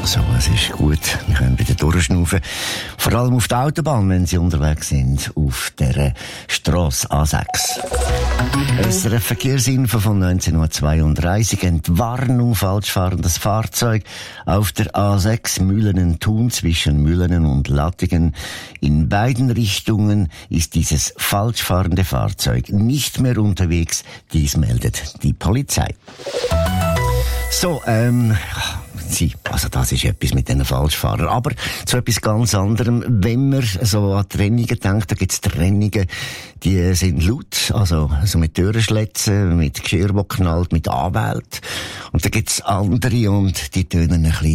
Also, es ist gut. Wir können wieder durchschnaufen. Vor allem auf der Autobahn, wenn Sie unterwegs sind, auf der Strasse A6. SRF Verkehrsinfo von 19:32 Uhr. Entwarnung, falschfahrendes Fahrzeug auf der A6 Mühlenen-Thun zwischen Mühlenen und Lattingen. In beiden Richtungen ist dieses falschfahrende Fahrzeug nicht mehr unterwegs. Dies meldet die Polizei. So, also das ist etwas mit diesen Falschfahrern. Aber zu etwas ganz anderem. Wenn man so an Trennungen denkt, da gibt's Trennungen, die sind laut. Also mit Türenschlitzen, mit Geschirr, wo knallt, mit Anwälten. Und da gibt's andere und die tönen ein bisschen